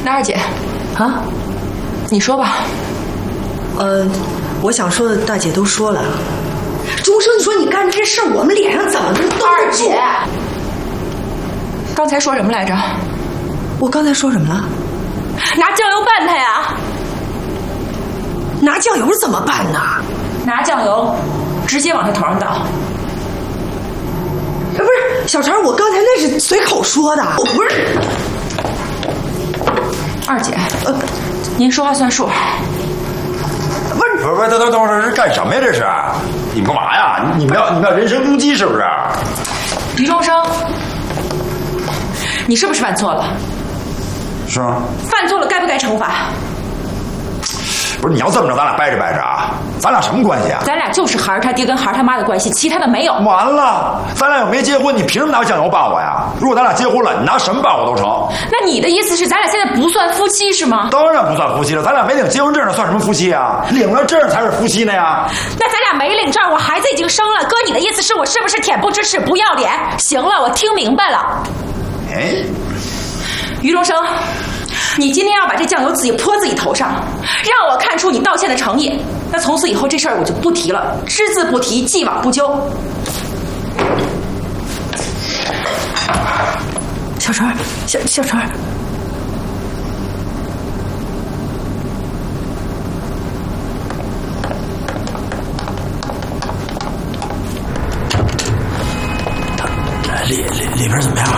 那二姐，啊，你说吧。 我想说的大姐都说了。钟生，你说你干这事，我们脸上怎么能兜得住？ 二姐，刚才说什么来着？ 我刚才说什么了？ 拿酱油拌他呀！ 拿酱油怎么办呢？ 拿酱油直接往他头上倒。 不是小陈，我刚才那是随口说的，我不是。 二姐，您说话算数。 不是，等会儿，这是干什么呀？这是你们干嘛呀？你们要人身攻击是不是？ 于中生，你是不是犯错了？ 是吗？ 犯错了该不该惩罚？ 不是，你要这么着，咱俩掰着啊？咱俩什么关系啊？ 咱俩就是孩儿他爹跟孩儿他妈的关系，其他的没有。 完了，咱俩又没结婚，你凭什么拿酱油拌我呀？如果咱俩结婚了，你拿什么拌我都成。 那你的意思是咱俩现在不算夫妻是吗？ 当然不算夫妻了，咱俩没领结婚证，那算什么夫妻啊？领了证才是夫妻呢呀。 那咱俩没领证，我孩子已经生了，哥，你的意思是我是不是恬不知耻、不要脸？行了，我听明白了。 哎， 于荣生，你今天要把这酱油自己泼自己头上，让我看出你道歉的诚意。那从此以后这事儿我就不提了，只字不提，既往不咎。 小陈，小陈， 里边怎么样？